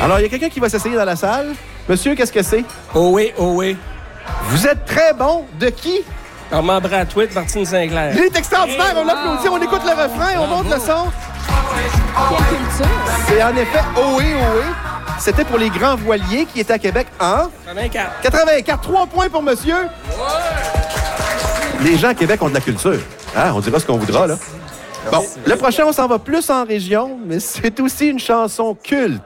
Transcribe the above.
Alors, il y a quelqu'un qui va s'essayer dans la salle. Monsieur, qu'est-ce que c'est? Oh oui, oh oui. Vous êtes très bon. De qui? Armand Bradwitt, Martine Sinclair. Il est extraordinaire. On l'applaudit, on écoute le refrain, on monte le son. Quelle culture! C'est en effet Ohé, Ohé. C'était pour les grands voiliers qui étaient à Québec en 84. 84. 3 points pour monsieur. Les gens à Québec ont de la culture. Hein? On dira ce qu'on voudra, là. Bon, le prochain, on s'en va plus en région, mais c'est aussi une chanson culte.